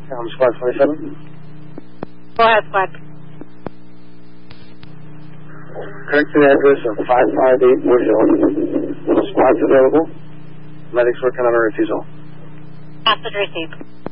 Squad 27. Go ahead, Squad. Correct the address of 558 Wood Hill. Squad's available. Medics working on a refusal. Message received.